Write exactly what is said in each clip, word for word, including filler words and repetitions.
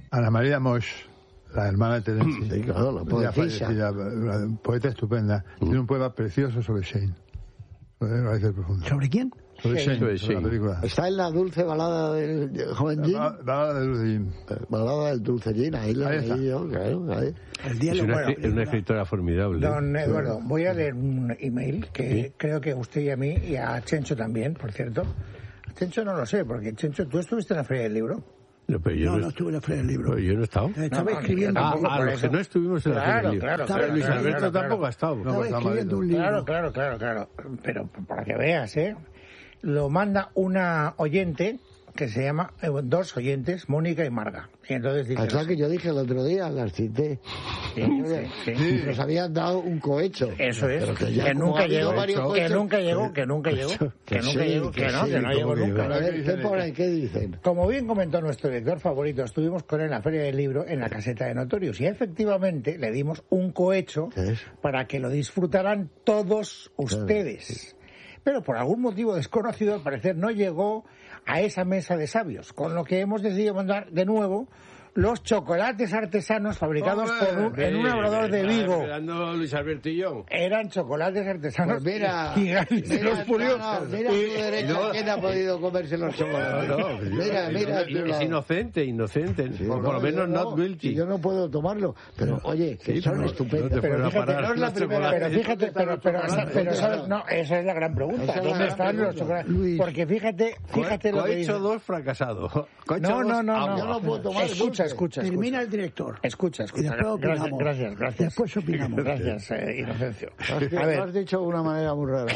Ana María Moix, la hermana de Terenzi. Sí, claro, la poetisa. Una poeta estupenda. Mm. Tiene un poema precioso sobre Shane. ¿Sobre quién? Sobre Shane, sobre sobre la película. Está en la dulce balada del joven Jim. La balada del dulce Jim. Balada del dulce Jim, ahí la leí yo, claro, ahí. El diálogo, es una, bueno, es una escritora formidable. Don Eduardo, voy a leer un email que ¿sí? creo que a usted y a mí, y a Chencho también, por cierto. A Chencho no lo sé, porque Chencho, ¿tú estuviste en la Feria del Libro? No, pero yo no, no, no estuve en la Feria del Libro. Yo no he estado. Estaba no, escribiendo ah, un poco ah, por los eso. que no estuvimos en la claro, Feria del Libro. Claro, claro, claro. Luis claro, Alberto claro, tampoco claro. ha estado. Estaba escribiendo un libro. Claro, claro, claro, claro. Pero para que veas, ¿eh? Lo manda una oyente que se llama, eh, dos oyentes, Mónica y Marga. Y entonces dice... Hasta que yo dije el otro día, las cité. Sí, sí, sí. Nos habían dado un cohecho. Eso es. Que, que, nunca llegó, que nunca llegó, que nunca llegó, que nunca sí, llegó, que, que no, sí, que no llegó nunca. A ver, ¿qué por ahí? ¿Qué dicen? Como bien comentó nuestro director favorito, estuvimos con él en la Feria del Libro en la caseta de Notorious y efectivamente le dimos un cohecho para que lo disfrutaran todos ustedes. Pero por algún motivo desconocido, al parecer, no llegó a esa mesa de sabios, con lo que hemos decidido mandar de nuevo los chocolates artesanos fabricados Hombre, por un, en un obrador de Vigo. Esperando Luis Alberto y yo. Eran chocolates artesanos. Pues mira, gigantes, mira, los purios. no, no, mira y, a tu derecha, no, quién ha podido comerse los chocolates. No, no, mira, mira. Es, es inocente, inocente. Sí, por, por lo menos no, not guilty. Si yo no puedo tomarlo, pero oye, que sí, son no, estupendos. No pero fíjate, no es la primera. Pero fíjate, pero, pero, pero, pero ¿sabes? No, esa es la gran pregunta. Esa ¿Dónde están los chocolates? Luis. Porque fíjate, fíjate lo que dice. Cohecho dos fracasado. No, no, no, yo no puedo tomar. Escucha, escucha. Termina el director. Escucha, escucha. Gracias, gracias, gracias. Después opinamos. Gracias, eh, Inocencio. A ver. Lo has dicho de una manera muy rara.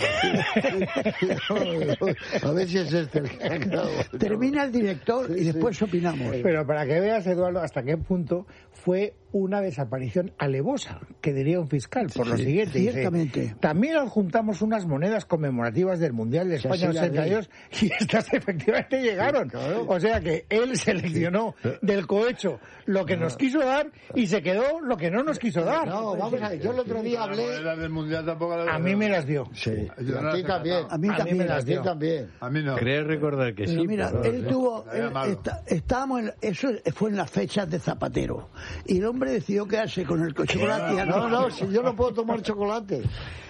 A ver si es este el que ha quedado. Termina el director y después opinamos. Pero para que veas, Eduardo, hasta qué punto fue una desaparición alevosa, que diría un fiscal, por lo sí, siguiente. Ciertamente. Dice, también adjuntamos unas monedas conmemorativas del Mundial de España ochenta y dos y estas efectivamente llegaron. Sí, claro. O sea que él seleccionó del cohecho lo que nos quiso dar y se quedó lo que no nos quiso dar. No, vamos a ver, yo el otro día hablé... Del mundial tampoco la a mí me las dio. Sí, a ti también. A mí también me las dio. También. A mí no. Creo recordar que pero sí. Mira, pero, él ¿no? tuvo... Él, está, estábamos en, eso fue en las fechas de Zapatero. Y el hombre decidió quedarse con el chocolate. No, no, no, si yo no pudo tomar chocolate.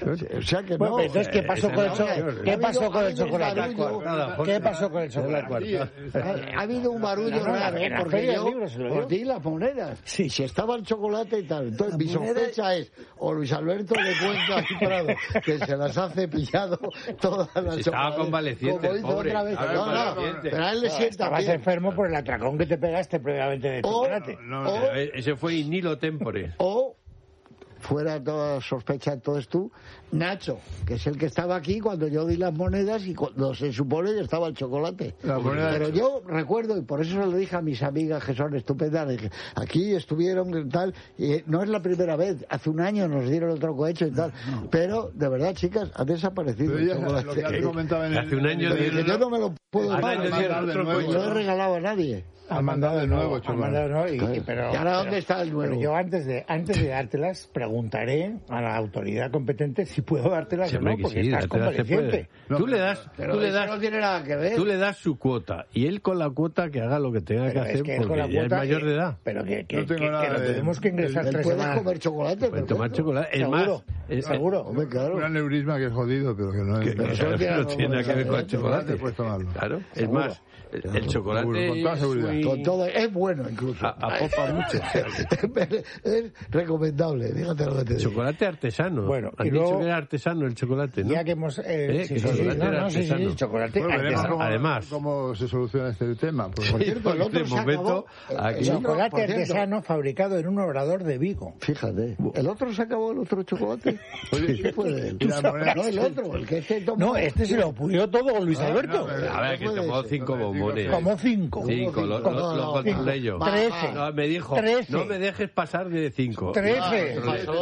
O sea que bueno, no. Entonces, ¿qué pasó con el chocolate? ¿Qué pasó con el chocolate? ¿Qué pasó con el chocolate? Ha habido un barullo raro, porque yo os di las monedas. Sí, si estaba el chocolate y tal. Entonces, mi sospecha es, o Luis Alberto le cuenta a Prado que se las ha cepillado todas las chocolates. Estaba convaleciente, como hizo pobre. otra vez. No, no, pero a él le sienta bien. Estabas enfermo por el atracón que te pegaste previamente de chocolate. No, no, ese fue in nihilo tempore. O fuera toda sospecha, entonces tú, Nacho, que es el que estaba aquí cuando yo di las monedas y cuando se supone que estaba el chocolate. Pero yo recuerdo, y por eso se lo dije a mis amigas que son estupendas, dije, aquí estuvieron y tal, y no es la primera vez, hace un año nos dieron otro cohecho y tal, no, no. Pero de verdad, chicas, ha desaparecido el chocolate. Lo que hace comentaba en el, hace un año que yo no me lo puedo dar, no lo he regalado a nadie. Han mandado de nuevo, han mandado de nuevo y, claro. y, pero, ¿Y ahora dónde pero, está el nuevo? Yo antes de antes de dártelas preguntaré a la autoridad competente si puedo dártelas sí, o no, porque sí, estás convaleciente. No, tú le das, pero tú le eso das, no tiene nada que ver. Tú le das su cuota y él con la cuota que haga lo que tenga pero que hacer que porque ya cuota, es mayor de edad. Pero que, que, no que, que, que lo de... tenemos que ingresar tres puedes semanas. comer chocolate, puedes tomar chocolate. Es seguro, más, es, seguro. Hombre, claro. Un aneurisma que es jodido, pero que no es. Que, pero eso no tiene, tiene que ver con el chocolate. Puedes tomarlo. Claro, es más. El, el chocolate con toda seguridad. Es, muy... con todo, es bueno incluso. A, apopa mucho. es, es recomendable, fíjate lo que te digo. Chocolate artesano. Bueno, han y dicho luego, que era artesano el chocolate, ¿no? Ya que hemos... Eh, ¿Eh? sí, que sí, chocolate sí, no, era no, sí, artesano. sí, chocolate bueno, artesano. Cómo, Además... ¿Cómo se soluciona este tema? Por sí, cierto, el otro se momento, acabó... Aquí... Chocolate por cierto, artesano fabricado en un obrador de Vigo. Fíjate. ¿El otro se acabó el otro chocolate? Oye, ¿qué fue de él? No, el otro, el que este tomó... No, este se lo pulió todo Luis Alberto. A ver, que tomó cinco bombones. Como cinco. Cinco, lo, lo, lo, lo controlé yo. Trece. No, me dijo, Trece. no me dejes pasar de cinco. Trece.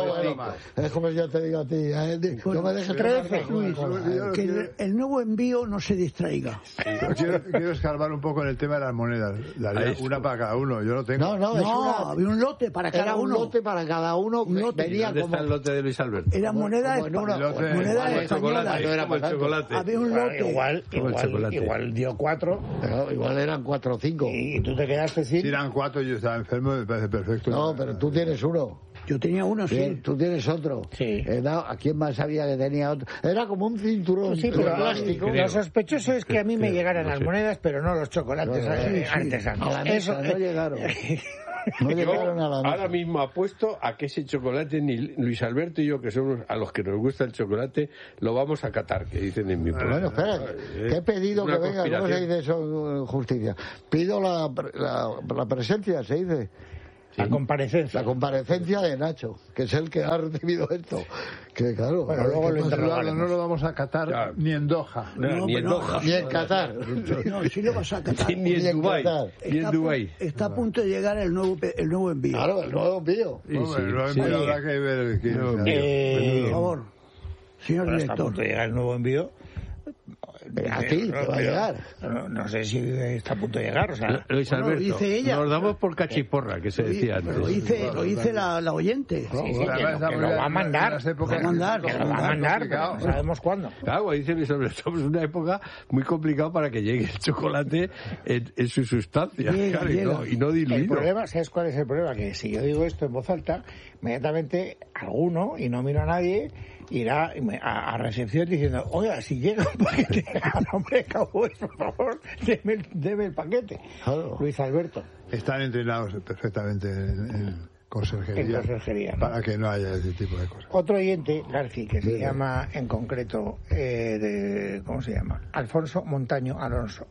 Es como yo te digo a ti. No me dejes Trece. Que el, el nuevo envío no se distraiga. Quiero, quiero escarbar un poco en el tema de las monedas. Daría una para cada uno, yo no tengo. No, no, no es una, había un lote para cada era un uno. lote para cada uno. Un lote. Venía ¿Dónde como... está el lote de Luis Alberto? Alberto. Eran monedas monedas españolas. Había un lote. Igual, igual, igual dio cuatro. Pero igual eran cuatro o cinco. Y tú te quedaste sin. Si eran cuatro, yo estaba enfermo, me parece perfecto. No, pero tú tienes uno. Yo tenía uno, Bien, sí. Tú tienes otro. Sí. Eh, no, ¿a quién más sabía que tenía otro? Era como un cinturón Sí, de pero plástico. lo sospechoso es que a mí me Creo, llegaran no las sé. monedas, pero no los chocolates No, eh, sí, sí. artesanos. A la mesa no llegaron. No Yo llegaron a la mesa. ahora mismo apuesto a que ese chocolate, ni Luis Alberto y yo, que somos a los que nos gusta el chocolate, lo vamos a catar, que dicen en mi pueblo. Bueno, espera, que he pedido Una que venga, ¿cómo se conspiración. dice eso en justicia? Pido la, la, la presencia, se dice. La comparecencia. La comparecencia de Nacho, que es el que ha recibido esto. Que claro, Bueno, a ver, luego ¿qué lo pasa? interrogaremos. No lo vamos a catar Claro. ni en Doha. No, No, ni en pero no. Doha. Ni en Qatar. No, sí lo vas a catar. Ni Ni en en Dubái. Qatar. Ni en Está a pu- Dubái. Está a punto de llegar el nuevo, pe- el nuevo envío. Claro, el nuevo envío. Sí, Hombre, sí, lo sí. envío habrá que ver quién No, es. envío. Eh, Por favor, señor Ahora está a director. punto de llegar el nuevo envío. A ti, te va a pero- llegar. No, no sé si está a punto de llegar, o sea. Luis Bueno, lo Alberto, dice ella. nos damos por cachiporra, que se decía antes. Lo dice, lo dice la, la oyente. Sí, sí, Además, que, lo- que estamos lo ya va a en mandar. unas épocas- Va a mandar, Que va lo va a mandar, pero complicado. no sabemos cuándo. Claro, dice Luis Alberto, estamos en una época muy complicada para que llegue el chocolate en, en su sustancia, Llega, claro, y, llega. no, y no El diluido. problema, ¿sabes cuál es el problema? Que si yo digo esto en voz alta, inmediatamente alguno, y no miro a nadie, irá a, a recepción diciendo, oiga, si llega un paquete a nombre de Cowboys, por favor, deme, el- deme el paquete. Claro. Luis Alberto. Están entrenados perfectamente en, en conserjería, En conserjería, ¿no? para que no haya ese tipo de cosas. Otro oyente, Garci, que se Bien. llama en concreto, eh, de, ¿cómo se llama? Alfonso Montaño Alonso.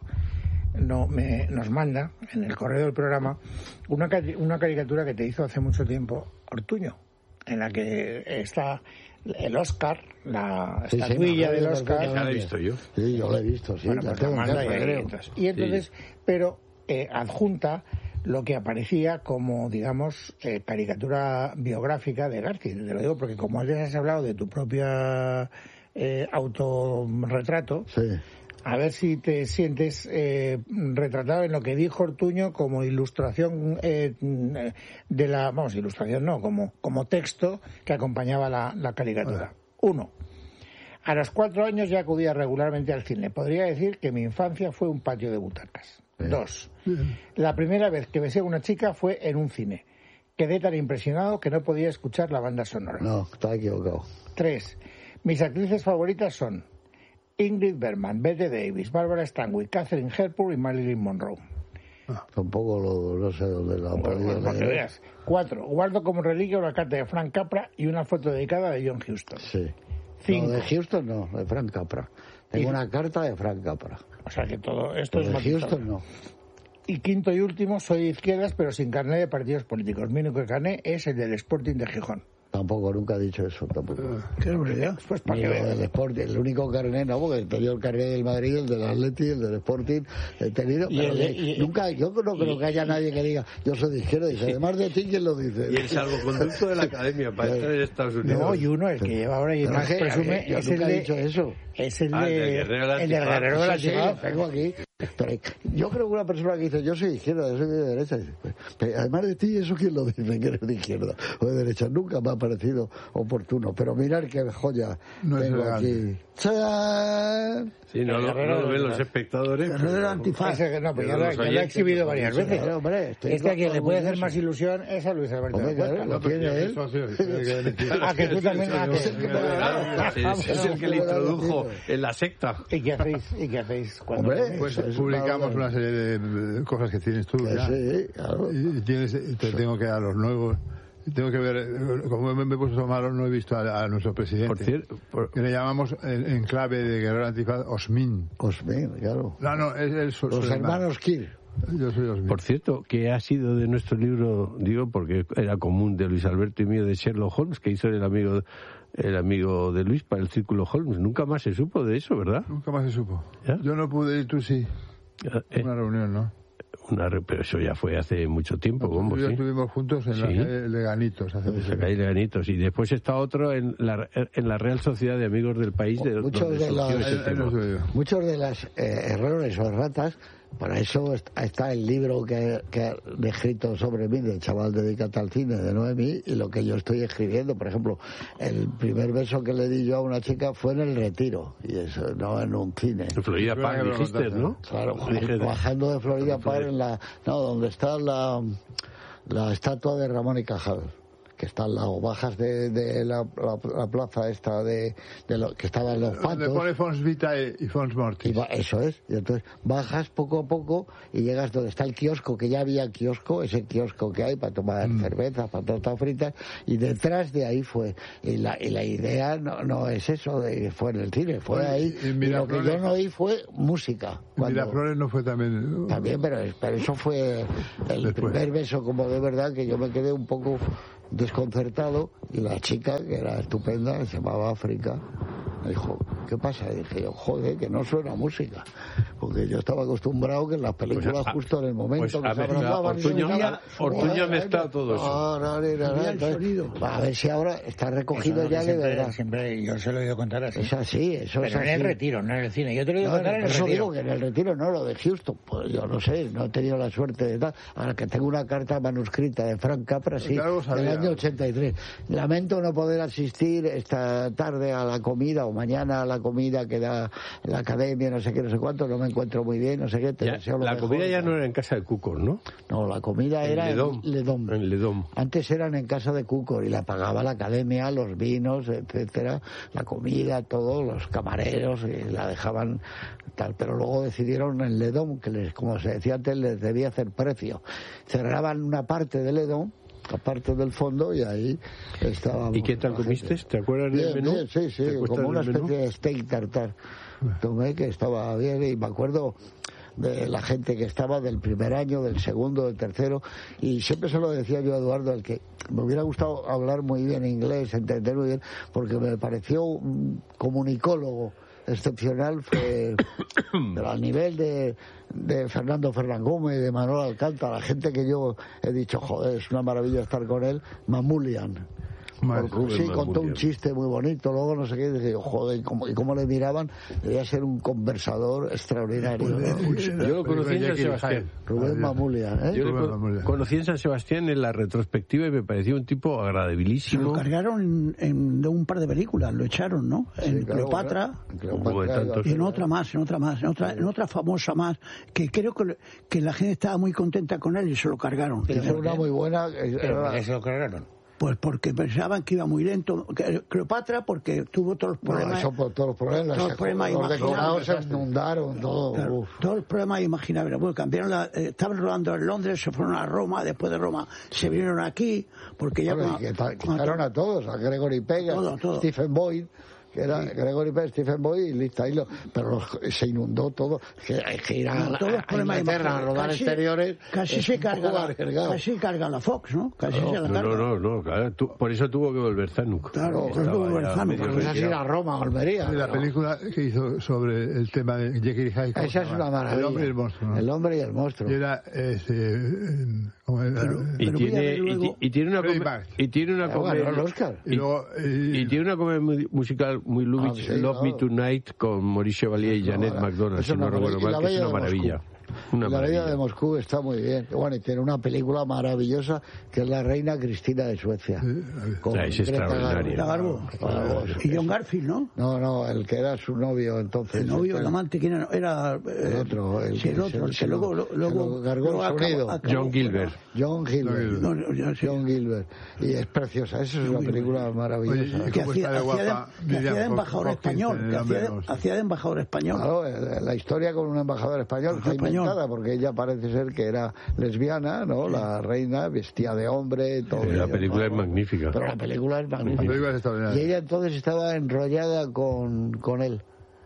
No, me, nos manda en el correo del programa una, cari- una caricatura que te hizo hace mucho tiempo Ortuño, en la que está el Oscar, la Sí, sí, estatuilla me del acuerdo Oscar. Ya la he visto yo. Sí, yo lo he visto, sí. Bueno, la pues tengo la en manda casa, y, creo. entonces, y entonces, pero eh, adjunta lo que aparecía como, digamos, eh, caricatura biográfica de García. Te lo digo porque como antes has hablado de tu propia eh, autorretrato, Sí. a ver si te sientes eh, retratado en lo que dijo Ortuño como ilustración eh, de la, vamos, ilustración no, como, como texto que acompañaba la, la caricatura. Uno. A los cuatro años ya acudía regularmente al cine. Podría decir que mi infancia fue un patio de butacas. Dos. La primera vez que besé a una chica fue en un cine. Quedé tan impresionado que no podía escuchar la banda sonora. No, está equivocado. Tres. Mis actrices favoritas son Ingrid Bergman, Bette Davis, Barbara Stanwyck, Katharine Hepburn y Marilyn Monroe. Tampoco lo, no sé dónde lo han podido Bueno, para que leer. veas. Cuatro. Guardo como reliquia una carta de Frank Capra y una foto dedicada de John Huston. Sí. Cinco. No, de Houston no, de Frank Capra. Tengo Y- una carta de Frank Capra. O sea que todo esto Pero es de matizado. Houston no. Y quinto y último, soy de izquierdas, pero sin carné de partidos políticos. Mi único carné es el del Sporting de Gijón. Tampoco, nunca he dicho eso, tampoco. Qué barbaridad. Pues para Ni que lo veas. del Sporting, el único carnet, no, porque he tenido el carnet del Madrid, el del Atleti, el del Sporting, he tenido, Y pero el- de- y- nunca, yo no creo que haya nadie que diga, yo soy de izquierda, dice, además de ti, ¿quién lo dice? Y el salvoconducto de la academia para estar en Estados Unidos. No, y uno, el que lleva ahora y Pero más que, presume, yo es el nunca he de... dicho eso. Es el Ah, de... el del Guerrero del el del Antifaz. Guerrero del Sí, sí, Antifaz. lo tengo aquí. Pero yo creo que una persona que dice, yo soy de izquierda, yo soy de derecha, dice, pues, pero además de ti, ¿eso quién lo dice? Que eres de izquierda o de derecha. Nunca me ha parecido oportuno. Pero mirar qué joya No es tengo legal. aquí. ¡Chán! Sí, no, El lo, Guerrero no lo del ven los Antifaz. espectadores. Guerrero del pero- Antifaz. Ese que no, pues ya, Pero lo, los ya lo he oyentes, exhibido varias Sí, veces. claro, hombre, estoy Este a quien le puede hacer orgulloso. más ilusión es a Luis Alberto Hombre, de Cuesta. claro, lo tiene él. Ah, que tú también... ah, que- Es el que me lo da. Sí, sí, es el que le introdujo en la secta. ¿Y qué hacéis? ¿Y qué hacéis? Cuando Hombre, coméis? Pues Es publicamos una- una serie de cosas que tienes tú Que ya. sí, claro. Y y tienes, y te tengo que dar los nuevos. Y tengo que ver, eh, como me, me he puesto malo, no he visto a, a nuestro presidente. Por cierto, por- Que le llamamos en, en clave de Guerrero Antifaz Osmin. Osmin, claro. No, no, es el su- Los su hermanos Kir. Yo soy Osmin. por cierto, ¿qué ha sido de nuestro libro? Digo, porque era común de Luis Alberto y mío, de Sherlock Holmes, que hizo el amigo el amigo de Luis para el Círculo Holmes. Nunca más se supo de eso, ¿verdad? Nunca más se supo. ¿Ya? Yo no pude ir, tú sí. Eh, Una reunión, ¿no? una re- pero eso ya fue hace mucho tiempo, ¿cómo? Tú y yo Sí. estuvimos juntos en la Sí. calle Leganitos hace mucho Se tiempo. cae Leganitos. Y después está otro en la, en la Real Sociedad de Amigos del País, de Muchos donde de surgió las- ese Ahí- ahí tema. no soy yo. Muchos de los errores o erratas Para eso está el libro que, que ha escrito sobre mí, del chaval dedicado al cine, de Noemí, y lo que yo estoy escribiendo. Por ejemplo, el primer beso que le di yo a una chica fue en el Retiro, y eso, no en un cine. En Florida Park, dijiste, ¿no? Claro, bajando de Florida Park, en la, no, donde está la, la estatua de Ramón y Cajal, que está al lado, bajas de, de la, la, la plaza esta de, de lo, que estaban los patos. Donde pone Fons Vitae y Fons Mortis. Y va, eso es. Y entonces bajas poco a poco y llegas donde está el kiosco, que ya había kiosco, ese kiosco que hay para tomar mm. cerveza, para tortas fritas, y detrás de ahí fue. Y la, y la idea no, no es eso, de fue en el cine, fue bueno, ahí. Y, y lo que yo no oí fue música. Cuando, Miraflores no fue también. También, pero, pero eso fue el Después. primer beso, como de verdad, que yo me quedé un poco desconcertado, y la chica, que era estupenda, se llamaba África, me dijo, ¿qué pasa? Y dije yo, joder, que no suena música, porque yo estaba acostumbrado que en las películas pues a, justo en el momento pues que a se abrazaban... Ortuña, Ortuña me está todo eso. No, no, no, no, no, entonces, a ver si ahora está recogido ya siempre, de verdad. Siempre yo se lo he oído contar así. Es así, eso Pero es no así. en el Retiro, no en el cine. Yo te lo he oído no, contar en el eso Retiro. Digo que en el Retiro no, lo de Houston, pues yo no sé, no he tenido la suerte de tal. Ahora que tengo una carta manuscrita de Frank Capra, sí, del año ochenta y tres. Lamento no poder asistir esta tarde a la comida o mañana a la comida que da la academia, no sé qué, no sé cuánto, no me encuentro muy bien, no sé qué. Te ya, deseo lo la mejor, comida ya ¿no? no era en casa de Cucor, ¿no? No, la comida en era Ledom. en Ledom. En Ledom. Antes eran en casa de Cucor y la pagaba la academia, los vinos, etcétera, la comida, todo, los camareros, y la dejaban tal. Pero luego decidieron en Ledom, que les, como se decía antes, les debía hacer precio. Cerraban una parte de Ledom, aparte del fondo, y ahí estábamos. ¿Y qué tal comiste? ¿Te acuerdas bien, del menú? Bien, sí, sí, como una especie menú? de steak tartar. Tomé que estaba bien, y me acuerdo de la gente que estaba del primer año, del segundo, del tercero, y siempre se lo decía yo a Eduardo, el que me hubiera gustado hablar muy bien inglés, entender muy bien, porque me pareció un comunicólogo excepcional, fue pero al nivel de, de Fernando Fernán Gómez, de Manuel Alcántara, la gente que yo he dicho, joder, es una maravilla estar con él. Mamulian. Porque sí, contó un chiste muy bonito, luego no sé qué, y dije, joder, y cómo, y cómo le miraban, debía ser un conversador extraordinario, ¿no? Yo lo conocí en San Sebastián. Rubén Mamulian, ¿eh? Yo lo conocí en San Sebastián en la retrospectiva y me pareció un tipo agradabilísimo. Se lo cargaron en, en de un par de películas, lo echaron, ¿no? En sí, claro, Cleopatra, en Cleopatra y en otra más, en otra más, en otra, en otra famosa más, que creo que, que la gente estaba muy contenta con él y se lo cargaron. Pero fue una muy buena... ¿Pero por qué se lo cargaron? Pues porque pensaban que iba muy lento. Cleopatra porque tuvo todos los problemas. No, eso por todos los problemas. Todos los problemas los decorados se inundaron, todo. Claro, todos los problemas imaginables. Bueno, cambiaron la, eh, estaban rodando en Londres, se fueron a Roma, después de Roma se vinieron aquí, porque ya... Bueno, con, quitaron con, a todos, a Gregory Peck, a Stephen Boyd, que era sí. Gregory Peck, Stephen Boyd y Liz Taylor, pero los, se inundó todo, que, que ir a, no, todos los a Inglaterra a rodar casi, exteriores casi se carga la, casi carga la Fox, ¿no? Casi no, se la no, carga. no, no, claro, tú, por eso tuvo que volver Zanuck. Claro, por eso tuvo que volver Zanuck. Pues así a Roma, a Almería. Y la película que hizo sobre el tema de Jekyll y Hyde. Esa es una maravilla. El hombre y el monstruo, ¿no? El hombre y el monstruo. Y era, este, ¿cómo era? Pero, y, pero tiene, luego... y, y tiene una comedia y tiene una comedia y, y, luego, y, y tiene una comedia musical muy Lubitsch, ah, sí, Love no. Me Tonight, con Maurice Chevalier y Janet no, McDonald, si no recuerdo mal, que es una maravilla. Una la Reina de Moscú está muy bien. Bueno, y tiene una película maravillosa que es La Reina Cristina de Suecia. Con la es extraordinaria. Garbo. Garbo. Y John Garfield, ¿no? No, no, el que era su novio entonces. El novio, el amante, ¿quién era? Era el otro. El, sí, el otro, el que luego... luego cargó el sonido. John Gilbert. John Gilbert. No, no, no, sí. John Gilbert. Y es preciosa. Esa es una película maravillosa. Oye, que hacía, hacía, de, que hacía de embajador español. Que hacía de, hacía de embajador español. Claro, la historia con un embajador español está inventada porque ella parece ser que era lesbiana, ¿no? La reina vestía de hombre, todo. La ello, película ¿no? es magnífica. Pero la película es magnífica. La película es extraordinaria. Y ella entonces estaba enrollada con, con él.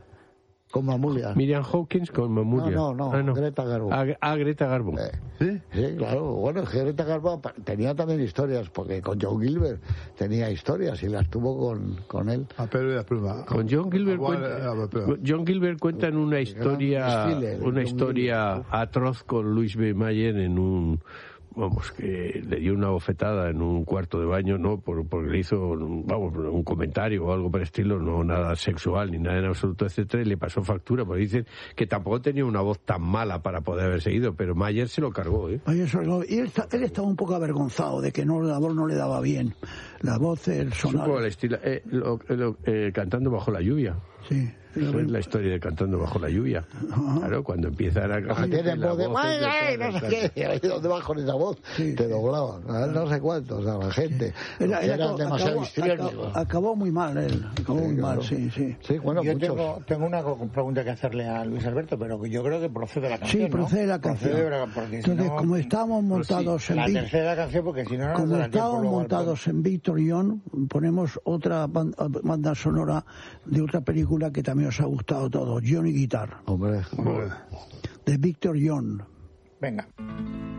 Con Mamulia. Miriam Hawkins con Mamulia. No, no, no, ah, no. Greta Garbo. Ah, ah Greta Garbo. Eh, ¿Sí? Sí, claro. Bueno, Greta Garbo tenía también historias, porque con John Gilbert tenía historias y las tuvo con, con él. A Pedro y a Pluma. Con John Gilbert cuenta, John Gilbert cuentan una historia, una historia atroz con Louis B. Mayer en un vamos, que le dio una bofetada en un cuarto de baño, no por, porque le hizo, vamos, un comentario o algo por el estilo, no nada sexual ni nada en absoluto, etcétera, y le pasó factura, porque dicen que tampoco tenía una voz tan mala para poder haber seguido, pero Mayer se lo cargó, ¿eh? Mayer se lo cargó. Y él, él estaba un poco avergonzado de que no, la voz no le daba bien. La voz, el sonar... Supo el estilo, eh, lo, lo, eh, cantando bajo la lluvia. Sí. Eso es la historia de Cantando bajo la lluvia. Ajá. Claro, cuando empiezan a... Los que tienen voz de... ¡Ay, ay! No sé qué. Ahí donde vas con esa voz, sí, te doblaban. A no sé cuántos, a la gente. Era, era, eran acabó, demasiado histriónicos. Acabó, acabó muy mal él. Acabó sí, muy claro. mal, sí, sí. Sí, bueno, yo muchos. tengo, tengo una pregunta que hacerle a Luis Alberto, pero yo creo que procede la canción, Sí, procede ¿no? la canción. Procede, Entonces, si no, como estábamos montados sí, en... La tercera canción, porque si no... no como estábamos montados en Víctor John, ponemos otra banda sonora de otra película que también os ha gustado a todos, John y Guitar. Hombre, hombre. De Víctor John. Venga.